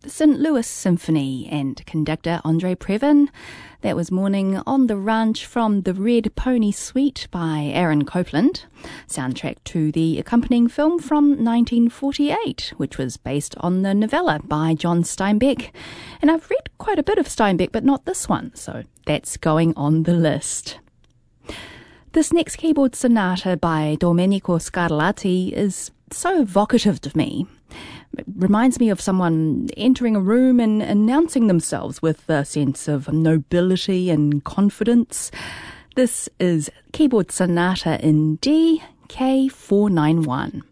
the St. Louis Symphony and conductor Andre Previn. That was Morning on the Ranch from the Red Pony Suite by Aaron Copland, soundtrack to the accompanying film from 1948, which was based on the novella by John Steinbeck. And I've read quite a bit of Steinbeck, but not this one, so that's going on the list. This next keyboard sonata by Domenico Scarlatti is so evocative to me. It reminds me of someone entering a room and announcing themselves with a sense of nobility and confidence. This is Keyboard Sonata in D, K491.